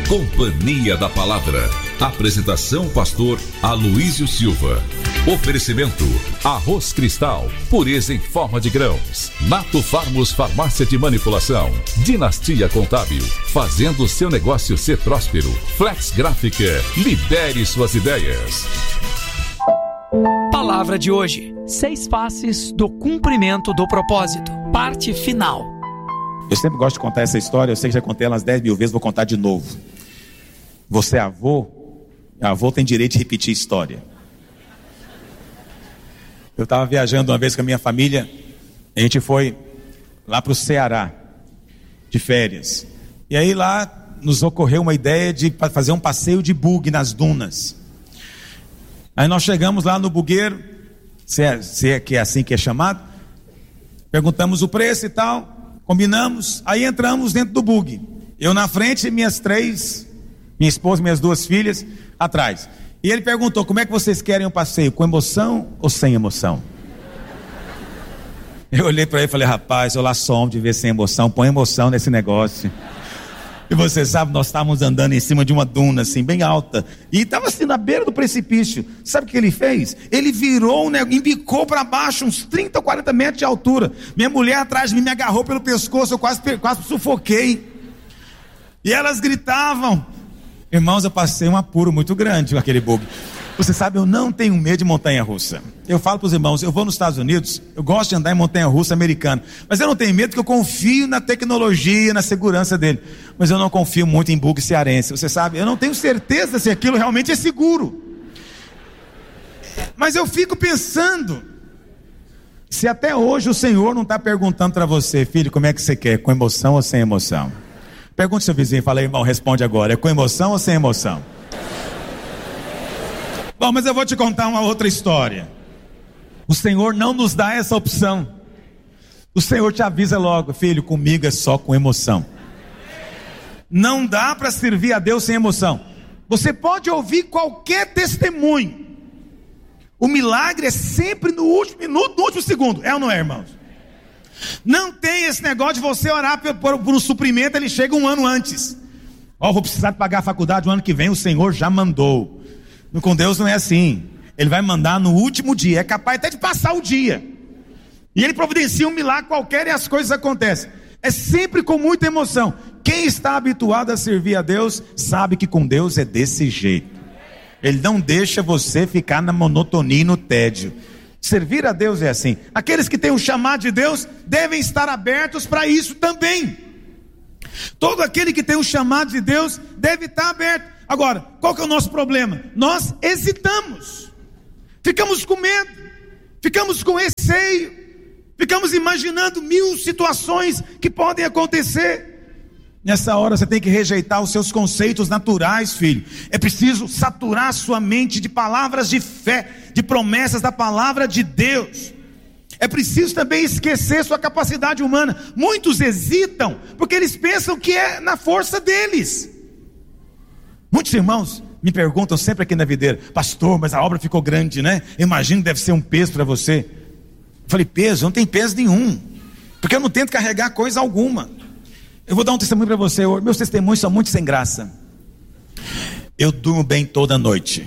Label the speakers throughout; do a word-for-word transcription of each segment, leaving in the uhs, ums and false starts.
Speaker 1: Companhia da Palavra. Apresentação pastor Aloísio Silva. Oferecimento Arroz Cristal, pureza em forma de grãos. Nato Farmos Farmácia de Manipulação. Dinastia Contábil, fazendo seu negócio ser próspero. Flex Gráfica, libere suas ideias.
Speaker 2: Palavra de hoje: seis faces do cumprimento do propósito. Parte final.
Speaker 3: Eu sempre gosto de contar essa história. Eu sei que já contei ela umas dez mil vezes, vou contar de novo. Você é avô, avô tem direito de repetir história. Eu estava viajando uma vez com a minha família. A gente foi lá para o Ceará de férias. E aí lá nos ocorreu uma ideia de fazer um passeio de bug nas dunas. Aí nós chegamos lá no bugueiro, se é, se é que é assim que é chamado. Perguntamos o preço e tal, combinamos. Aí entramos dentro do bug. Eu na frente e minhas três, minha esposa e minhas duas filhas atrás. E ele perguntou: como é que vocês querem o passeio? Com emoção ou sem emoção? Eu olhei para ele e falei: rapaz, eu lá som de ver sem emoção, põe emoção nesse negócio. E você sabe, nós estávamos andando em cima de uma duna assim, bem alta, e estava assim na beira do precipício. Sabe o que ele fez? Ele virou, né, embicou para baixo, uns trinta ou quarenta metros de altura. Minha mulher atrás de mim me agarrou pelo pescoço, eu quase, quase sufoquei. E elas gritavam. Irmãos, eu passei um apuro muito grande com aquele bug. Você sabe, eu não tenho medo de montanha-russa. Eu falo para os irmãos, eu vou nos Estados Unidos, eu gosto de andar em montanha-russa americana, mas eu não tenho medo porque eu confio na tecnologia, na segurança dele. Mas eu não confio muito em bug cearense. Você sabe, eu não tenho certeza se aquilo realmente é seguro. Mas eu fico pensando, se até hoje o Senhor não está perguntando para você: filho, como é que você quer? Com emoção ou sem emoção? Pergunte seu vizinho, fala: irmão, responde agora, é com emoção ou sem emoção? Bom, mas eu vou te contar uma outra história. O Senhor não nos dá essa opção. O Senhor te avisa logo: filho, comigo é só com emoção. Não dá para servir a Deus sem emoção. Você pode ouvir qualquer testemunho, o milagre é sempre no último minuto, no último segundo. É ou não é, irmãos? Não tem esse negócio de você orar por, por, por um suprimento, ele chega um ano antes. Ó, oh, vou precisar de pagar a faculdade o ano que vem, o Senhor já mandou. Com Deus não é assim. Ele vai mandar no último dia, é capaz até de passar o dia. E ele providencia um milagre qualquer e as coisas acontecem. É sempre com muita emoção. Quem está habituado a servir a Deus, sabe que com Deus é desse jeito. Ele não deixa você ficar na monotonia e no tédio. Servir a Deus é assim. Aqueles que têm o chamado de Deus devem estar abertos para isso também. Todo aquele que tem o chamado de Deus deve estar aberto. Agora, qual que é o nosso problema? Nós hesitamos, ficamos com medo, ficamos com receio, ficamos imaginando mil situações que podem acontecer. Nessa hora você tem que rejeitar os seus conceitos naturais, filho. É preciso saturar sua mente de palavras de fé, de promessas da palavra de Deus. É preciso também esquecer sua capacidade humana. Muitos hesitam porque eles pensam que é na força deles. Muitos irmãos me perguntam sempre aqui na videira: pastor, mas a obra ficou grande, né? Eu imagino que deve ser um peso para você. Eu falei: peso? Não tem peso nenhum, porque eu não tento carregar coisa alguma. Eu vou dar um testemunho para você hoje. Meus testemunhos são muito sem graça. Eu durmo bem toda noite,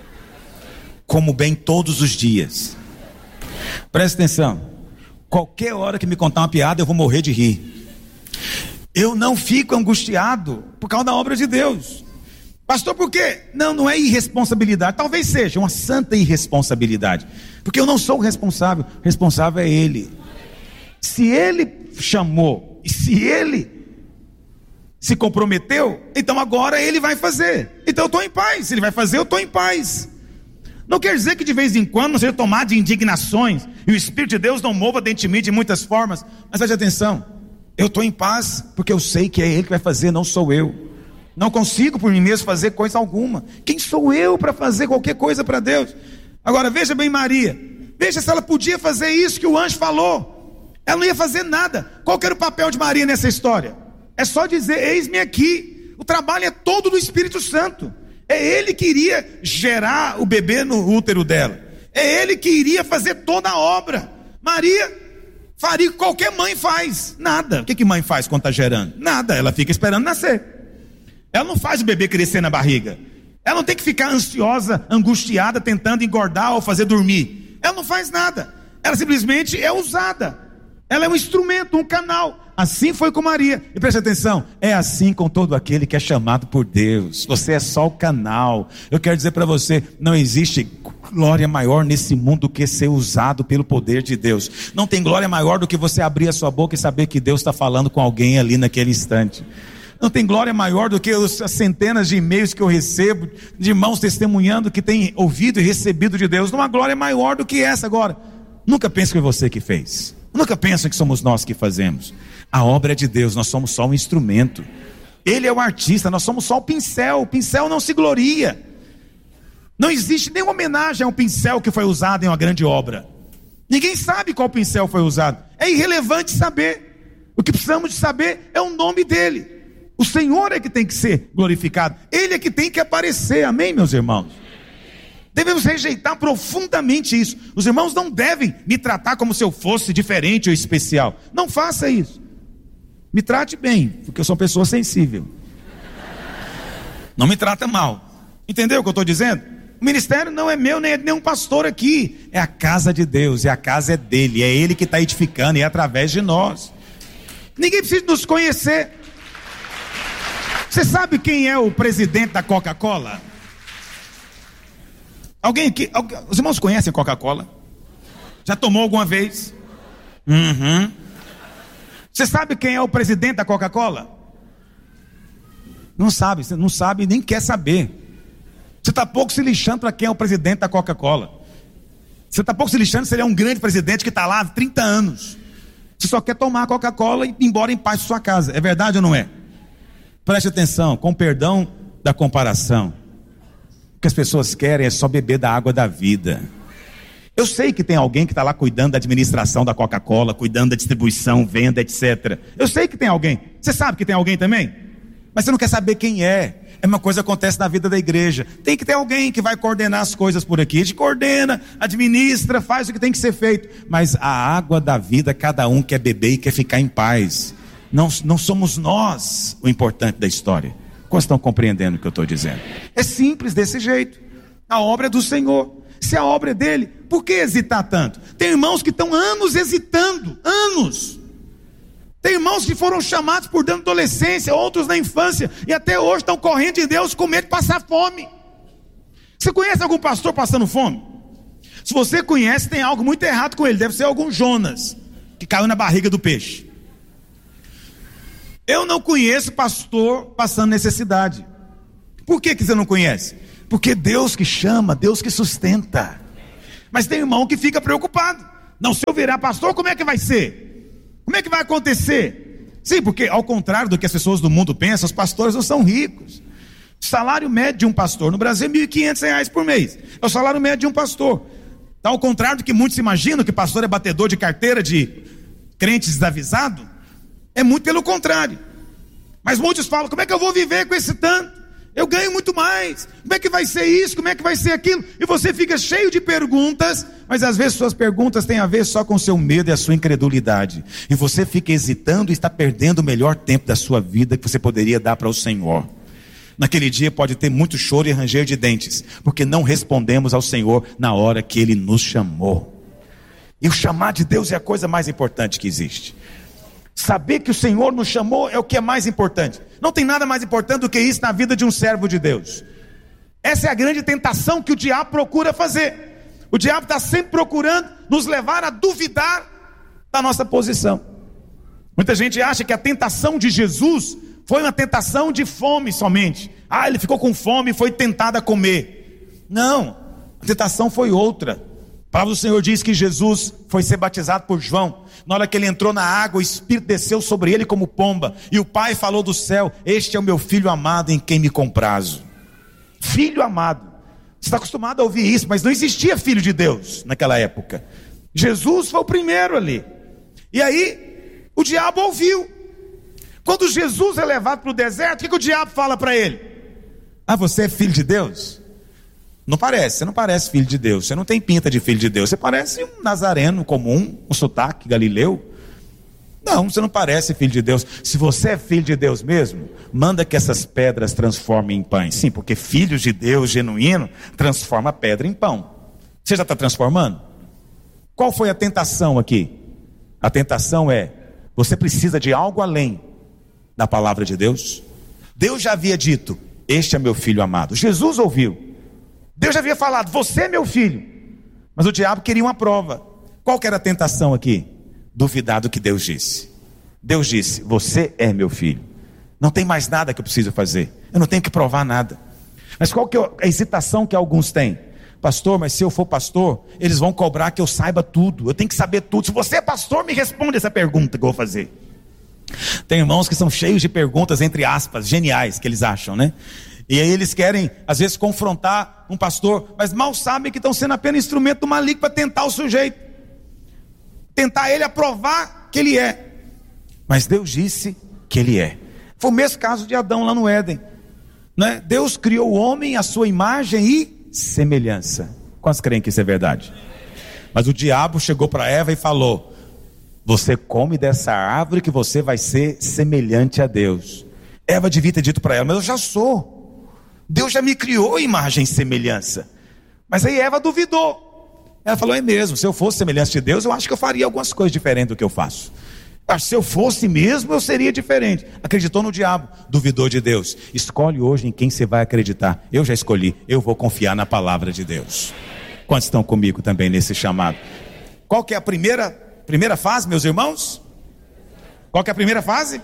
Speaker 3: como bem todos os dias. Presta atenção, qualquer hora que me contar uma piada eu vou morrer de rir. Eu não fico angustiado por causa da obra de Deus. Pastor, por quê? Não, não é irresponsabilidade. Talvez seja uma santa irresponsabilidade, porque eu não sou o responsável. O responsável é Ele. Se Ele chamou, e se Ele se comprometeu, então agora Ele vai fazer. Então eu estou em paz. Se Ele vai fazer, eu estou em paz. Não quer dizer que de vez em quando não seja tomado de indignações e o Espírito de Deus não mova dentro de mim de muitas formas. Mas preste atenção, eu estou em paz porque eu sei que é Ele que vai fazer, não sou eu. Não consigo por mim mesmo fazer coisa alguma. Quem sou eu para fazer qualquer coisa para Deus? Agora veja bem Maria, veja se ela podia fazer isso que o anjo falou. Ela não ia fazer nada. Qual que era o papel de Maria nessa história? É só dizer: eis-me aqui. O trabalho é todo do Espírito Santo. É Ele que iria gerar o bebê no útero dela. É Ele que iria fazer toda a obra. Maria faria o que qualquer mãe faz. Nada. O que que mãe faz quando está gerando? Nada. Ela fica esperando nascer. Ela não faz o bebê crescer na barriga. Ela não tem que ficar ansiosa, angustiada, tentando engordar ou fazer dormir. Ela não faz nada. Ela simplesmente é usada. Ela é um instrumento, um canal. Assim foi com Maria. E preste atenção, é assim com todo aquele que é chamado por Deus. Você é só o canal. Eu quero dizer para você, não existe glória maior nesse mundo do que ser usado pelo poder de Deus. Não tem glória maior do que você abrir a sua boca e saber que Deus está falando com alguém ali naquele instante. Não tem glória maior do que as centenas de e-mails que eu recebo, de irmãos testemunhando que têm ouvido e recebido de Deus. Não há glória maior do que essa. Agora, nunca pense que foi você que fez. Nunca pensem que somos nós que fazemos. A obra é de Deus, nós somos só um instrumento. Ele é o artista, nós somos só o pincel. O pincel não se gloria. Não existe nenhuma homenagem a um pincel que foi usado em uma grande obra. Ninguém sabe qual pincel foi usado. É irrelevante saber. O que precisamos de saber é o nome dele. O Senhor é que tem que ser glorificado. Ele é que tem que aparecer. Amém, meus irmãos? Devemos rejeitar profundamente isso. Os irmãos não devem me tratar como se eu fosse diferente ou especial. Não faça isso. Me trate bem, porque eu sou uma pessoa sensível. Não me trata mal. Entendeu o que eu estou dizendo? O ministério não é meu, nem é de nenhum pastor aqui. É a casa de Deus, e a casa é dele. É ele que está edificando, e é através de nós. Ninguém precisa nos conhecer. Você sabe quem é o presidente da Coca-Cola? Alguém aqui? Alguém, os irmãos conhecem Coca-Cola? Já tomou alguma vez? Uhum. Você sabe quem é o presidente da Coca-Cola? Não sabe, você não sabe e nem quer saber. Você está pouco se lixando para quem é o presidente da Coca-Cola. Você está pouco se lixando se ele é um grande presidente que está lá há trinta anos. Você só quer tomar a Coca-Cola e ir embora em paz para sua casa. É verdade ou não é? Preste atenção, com perdão da comparação. O que as pessoas querem é só beber da água da vida. Eu sei que tem alguém que está lá cuidando da administração da Coca-Cola, cuidando da distribuição, venda, etcétera. Eu sei que tem alguém. Você sabe que tem alguém também? Mas você não quer saber quem é. É uma coisa que acontece na vida da igreja. Tem que ter alguém que vai coordenar as coisas por aqui. A gente coordena, administra, faz o que tem que ser feito. Mas a água da vida, cada um quer beber e quer ficar em paz. Não, não somos nós o importante da história. Como estão compreendendo o que eu estou dizendo? É simples desse jeito. A obra é do Senhor. Se a obra é dele, por que hesitar tanto? Tem irmãos que estão anos hesitando. Anos. Tem irmãos que foram chamados por dentro da adolescência, outros na infância, e até hoje estão correndo de Deus com medo de passar fome. Você conhece algum pastor passando fome? Se você conhece, tem algo muito errado com ele. Deve ser algum Jonas que caiu na barriga do peixe. Eu não conheço pastor passando necessidade. Por que que você não conhece? Porque Deus que chama, Deus que sustenta. Mas tem irmão que fica preocupado. Não, se eu virar pastor, como é que vai ser? Como é que vai acontecer? Sim, porque ao contrário do que as pessoas do mundo pensam, os pastores não são ricos. O salário médio de um pastor no Brasil é mil e quinhentos reais por mês. É o salário médio de um pastor. Então, ao contrário do que muitos imaginam, que pastor é batedor de carteira de crente desavisado, é muito pelo contrário. Mas muitos falam, como é que eu vou viver com esse tanto? Eu ganho muito mais. Como é que vai ser isso? Como é que vai ser aquilo? E você fica cheio de perguntas, mas às vezes suas perguntas têm a ver só com o seu medo e a sua incredulidade. E você fica hesitando e está perdendo o melhor tempo da sua vida que você poderia dar para o Senhor. Naquele dia pode ter muito choro e ranger de dentes, porque não respondemos ao Senhor na hora que Ele nos chamou. E o chamar de Deus é a coisa mais importante que existe. Saber que o Senhor nos chamou é o que é mais importante. Não tem nada mais importante do que isso na vida de um servo de Deus. Essa é a grande tentação que o diabo procura fazer. O diabo está sempre procurando nos levar a duvidar da nossa posição. Muita gente acha que a tentação de Jesus foi uma tentação de fome somente. Ah, ele ficou com fome e foi tentado a comer. Não, a tentação foi outra. A palavra do Senhor diz que Jesus foi ser batizado por João. Na hora que ele entrou na água, o Espírito desceu sobre ele como pomba. E o Pai falou do céu: este é o meu filho amado em quem me comprazo. Filho amado. Você está acostumado a ouvir isso, mas não existia filho de Deus naquela época. Jesus foi o primeiro ali. E aí, o diabo ouviu. Quando Jesus é levado para o deserto, o que, que o diabo fala para ele? Ah, você é filho de Deus? Não parece, você não parece filho de Deus. Você não tem pinta de filho de Deus. Você parece um nazareno comum, um sotaque galileu. Não, você não parece filho de Deus. Se você é filho de Deus mesmo, manda que essas pedras transformem em pães. Sim, porque filhos de Deus genuíno transforma pedra em pão. Você já está transformando? Qual foi a tentação aqui? A tentação é, você precisa de algo além da palavra de Deus. Deus já havia dito, este é meu filho amado. Jesus ouviu. Deus já havia falado, você é meu filho. Mas o diabo queria uma prova. Qual que era a tentação aqui? Duvidar do que Deus disse. Deus disse, você é meu filho. Não tem mais nada que eu preciso fazer. Eu não tenho que provar nada. Mas qual que é a hesitação que alguns têm? Pastor, mas se eu for pastor, eles vão cobrar que eu saiba tudo. Eu tenho que saber tudo. Se você é pastor, me responde essa pergunta que eu vou fazer. Tem irmãos que são cheios de perguntas, entre aspas, geniais, que eles acham, né? E aí eles querem, às vezes, confrontar um pastor, mas mal sabem que estão sendo apenas instrumento do maligno para tentar o sujeito. Tentar ele aprovar que ele é. Mas Deus disse que ele é. Foi o mesmo caso de Adão lá no Éden, né? Deus criou o homem à sua imagem e semelhança. Quantos creem que isso é verdade? Mas o diabo chegou para Eva e falou, você come dessa árvore que você vai ser semelhante a Deus. Eva devia ter dito para ela, mas eu já sou. Deus já me criou imagem e semelhança. Mas aí Eva duvidou. Ela falou, é mesmo, se eu fosse semelhante de Deus, eu acho que eu faria algumas coisas diferentes do que eu faço. Acho que se eu fosse mesmo, eu seria diferente. Acreditou no diabo, duvidou de Deus. Escolhe hoje em quem você vai acreditar. Eu já escolhi, eu vou confiar na palavra de Deus. Quantos estão comigo também nesse chamado? Qual que é a primeira, primeira fase, meus irmãos? Qual que é a primeira fase?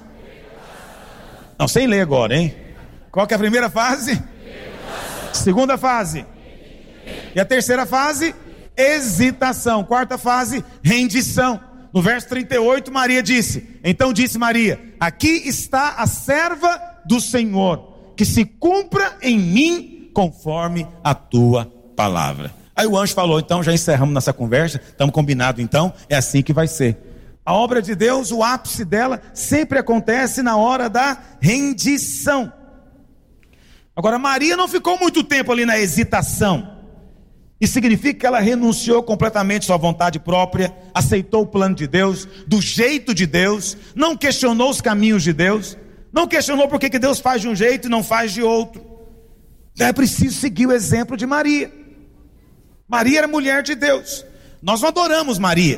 Speaker 3: Não, sem ler agora, hein? Qual que é a primeira fase? Segunda fase. E a terceira fase? Hesitação. Quarta fase, rendição. No verso trinta e oito, Maria disse, então disse Maria, aqui está a serva do Senhor, que se cumpra em mim conforme a tua palavra. Aí o anjo falou, então já encerramos nossa conversa, estamos combinados então, é assim que vai ser. A obra de Deus, o ápice dela, sempre acontece na hora da rendição. Agora Maria não ficou muito tempo ali na hesitação. Isso significa que ela renunciou completamente à sua vontade própria, aceitou o plano de Deus, do jeito de Deus, não questionou os caminhos de Deus, não questionou por que Deus faz de um jeito e não faz de outro. É preciso seguir o exemplo de Maria. Maria era mulher de Deus. Nós não adoramos Maria,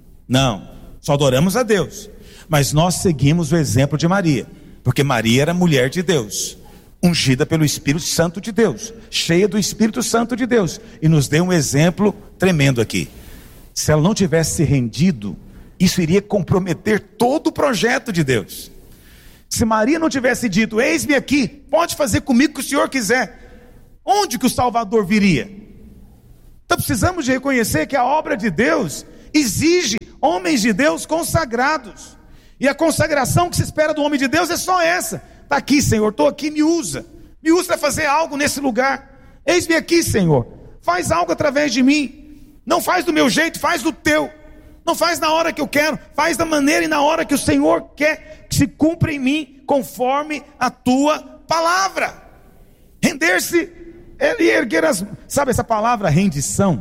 Speaker 3: não, só adoramos a Deus. Mas nós seguimos o exemplo de Maria, porque Maria era mulher de Deus, ungida pelo Espírito Santo de Deus, cheia do Espírito Santo de Deus, e nos deu um exemplo tremendo aqui. Se ela não tivesse se rendido, isso iria comprometer todo o projeto de Deus. Se Maria não tivesse dito, eis-me aqui, pode fazer comigo o que o Senhor quiser, onde que o Salvador viria? Então precisamos de reconhecer que a obra de Deus exige homens de Deus consagrados, e a consagração que se espera do homem de Deus é só essa. Está aqui, Senhor, estou aqui, me usa. Me usa para fazer algo nesse lugar. Eis-me aqui, Senhor. Faz algo através de mim. Não faz do meu jeito, faz do teu. Não faz na hora que eu quero, faz da maneira e na hora que o Senhor quer que se cumpra em mim, conforme a tua palavra. Render-se e erguer as... Sabe essa palavra rendição?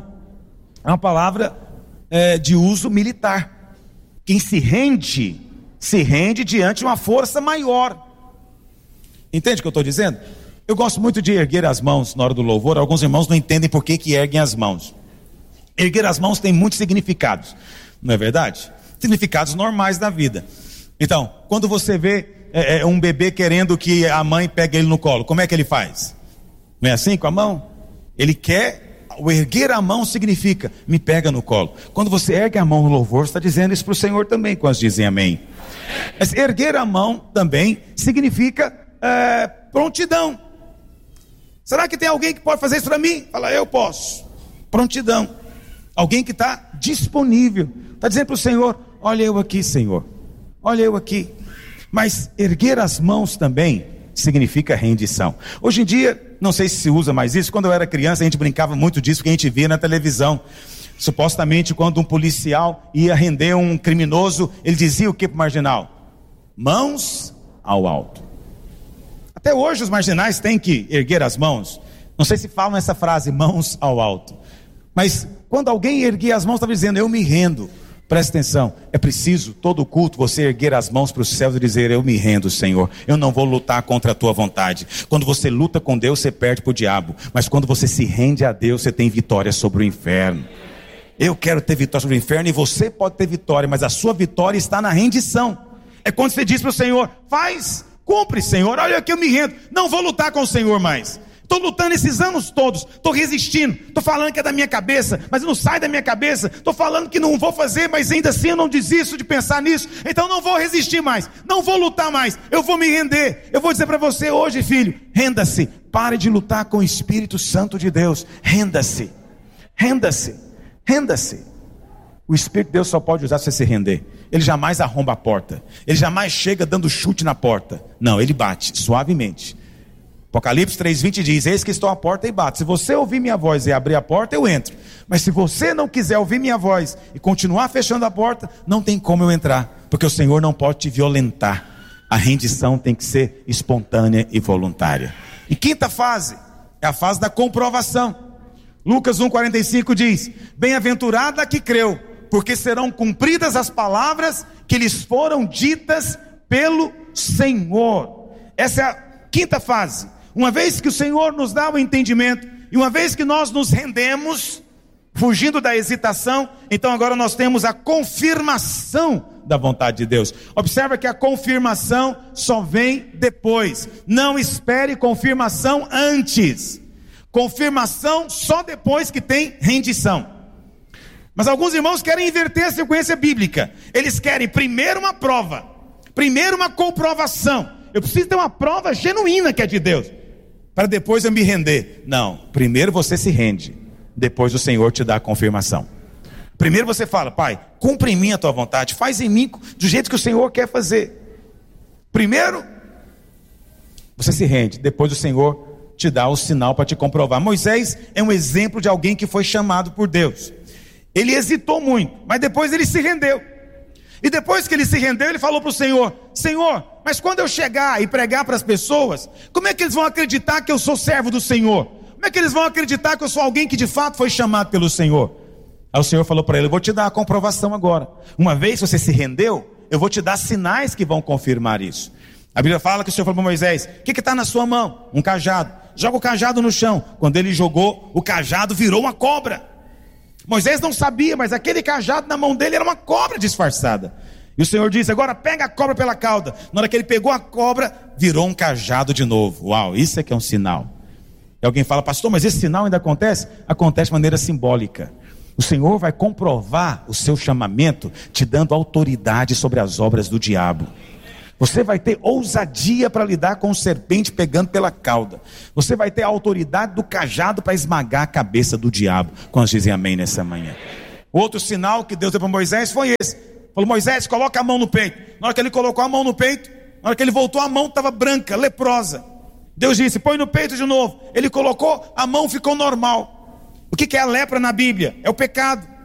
Speaker 3: É uma palavra é, de uso militar. Quem se rende, se rende diante de uma força maior. Entende o que eu estou dizendo? Eu gosto muito de erguer as mãos na hora do louvor. Alguns irmãos não entendem por que que erguem as mãos. Erguer as mãos tem muitos significados, não é verdade? Significados normais da vida. Então, quando você vê é, é, um bebê querendo que a mãe pegue ele no colo, como é que ele faz? Não é assim com a mão? Ele quer, o erguer a mão significa, me pega no colo. Quando você ergue a mão no louvor, você está dizendo isso para o Senhor também, quando dizem amém. Mas erguer a mão também significa É, prontidão. Será que tem alguém que pode fazer isso para mim? Fala, eu posso. Prontidão. Alguém que está disponível, está dizendo para o Senhor, olha eu aqui, Senhor, olha eu aqui. Mas erguer as mãos também significa rendição. Hoje em dia, não sei se se usa mais isso. Quando eu era criança, a gente brincava muito disso, que a gente via na televisão. Supostamente, quando um policial ia render um criminoso, ele dizia o que para o marginal? Mãos ao alto. Até hoje os marginais têm que erguer as mãos. Não sei se falam essa frase, mãos ao alto. Mas quando alguém erguia as mãos, estava dizendo, eu me rendo. Presta atenção, é preciso todo culto você erguer as mãos para os céus e dizer: eu me rendo, Senhor, eu não vou lutar contra a tua vontade. Quando você luta com Deus, você perde para o diabo, mas quando você se rende a Deus, você tem vitória sobre o inferno. Eu quero ter vitória sobre o inferno, e você pode ter vitória, mas a sua vitória está na rendição. É quando você diz para o Senhor: faz, cumpre, Senhor, olha aqui, eu me rendo, não vou lutar com o Senhor mais. Estou lutando esses anos todos, estou resistindo, estou falando que é da minha cabeça, mas não sai da minha cabeça, estou falando que não vou fazer, mas ainda assim eu não desisto de pensar nisso, então não vou resistir mais, não vou lutar mais, eu vou me render. Eu vou dizer para você hoje, filho, renda-se, pare de lutar com o Espírito Santo de Deus, renda-se, renda-se, renda-se. O Espírito de Deus só pode usar se você se render. Ele jamais arromba a porta, ele jamais chega dando chute na porta, não, ele bate suavemente. Apocalipse três, vinte diz: eis que estou à porta e bato. Se você ouvir minha voz e abrir a porta, eu entro. Mas se você não quiser ouvir minha voz e continuar fechando a porta, não tem como eu entrar, porque o Senhor não pode te violentar. A rendição tem que ser espontânea e voluntária. E quinta fase é a fase da comprovação. Lucas um, quarenta e cinco diz: bem-aventurada a que creu, porque serão cumpridas as palavras que lhes foram ditas pelo Senhor. Essa é a quinta fase. Uma vez que o Senhor nos dá o entendimento, e uma vez que nós nos rendemos, fugindo da hesitação, então agora nós temos a confirmação da vontade de Deus. Observa que a confirmação só vem depois. Não espere confirmação antes. Confirmação só depois que tem rendição. Mas alguns irmãos querem inverter a sequência bíblica. Eles querem primeiro uma prova, primeiro uma comprovação. Eu preciso ter uma prova genuína que é de Deus, para depois eu me render. Não, primeiro você se rende, depois o Senhor te dá a confirmação. Primeiro você fala: Pai, cumpre em mim a tua vontade, faz em mim do jeito que o Senhor quer fazer. Primeiro você se rende, depois o Senhor te dá o sinal para te comprovar. Moisés é um exemplo de alguém que foi chamado por Deus. Ele hesitou muito, mas depois ele se rendeu. E depois que ele se rendeu, ele falou para o Senhor: Senhor, mas quando eu chegar e pregar para as pessoas, como é que eles vão acreditar que eu sou servo do Senhor? Como é que eles vão acreditar que eu sou alguém que de fato foi chamado pelo Senhor? Aí o Senhor falou para ele: eu vou te dar a comprovação agora. Uma vez que você se rendeu, eu vou te dar sinais que vão confirmar isso. A Bíblia fala que o Senhor falou para Moisés: o que está na sua mão? Um cajado. Joga o cajado no chão. Quando ele jogou, o cajado virou uma cobra. Moisés não sabia, mas aquele cajado na mão dele era uma cobra disfarçada. E o Senhor disse: agora pega a cobra pela cauda. Na hora que ele pegou a cobra, virou um cajado de novo. Uau, isso é que é um sinal. E alguém fala: pastor, mas esse sinal ainda acontece? Acontece de maneira simbólica. O Senhor vai comprovar o seu chamamento, te dando autoridade sobre as obras do diabo. Você vai ter ousadia para lidar com o serpente pegando pela cauda. Você vai ter a autoridade do cajado para esmagar a cabeça do diabo. Quantos dizem amém nessa manhã? Outro sinal que Deus deu para Moisés foi esse. Falou: Moisés, coloca a mão no peito. Na hora que ele colocou a mão no peito, na hora que ele voltou, a mão estava branca, leprosa. Deus disse: põe no peito de novo. Ele colocou, a mão ficou normal. O que é a lepra na Bíblia? É o pecado.